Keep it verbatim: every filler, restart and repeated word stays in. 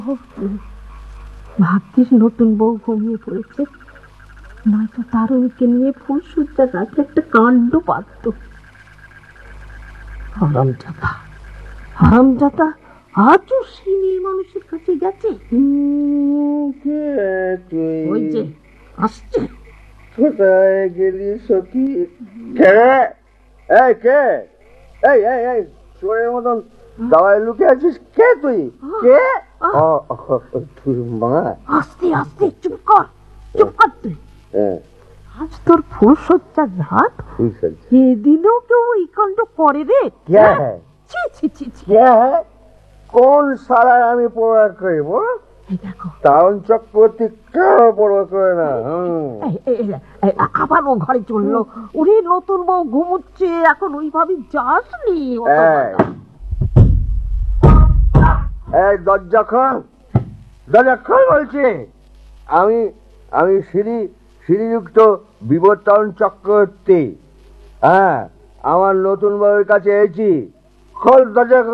ভাগ্যিস নতুন বউ ঘুমিয়ে পড়েছে, নয়তো তারুণীকে নিয়ে ফুলসজ্জার রাতে একটা কাণ্ড পাতত। হারামজাদা হারামজাদা আজও সেই মেয়ে মানুষের কাছে গেছে। ওই যে আসছে। কোথায় গেলি সখী? কে এই কে এই এই এই চোরের মতন দাওয়ায় লুকে আছিস? কে তুই? কে? তুই মা? আস্তে আস্তে চুপ কর, চুপ কর তুই। আজ তোর ফুলসজ্জার রাত, এদিনও কেউ এই কাণ্ড করে রে? ছি ছি ছি ছি। কোন সালার আমি পড়া করিব? তারুণ চক্রবর্তী কেন পড়া করে না? আবার ও ঘরে চললো। ওরে নতুন বউ ঘুমোচ্ছে, এখন ওইভাবে যাসনি। এই দরজা খোল, দরজা খোল বলছি। আমি আমি শ্রী শ্রীযুক্ত বিবর্তন চক্রবর্তী। হ্যাঁ, আমার নতুন বউয়ের কাছে এসেছি। খোল দরজা।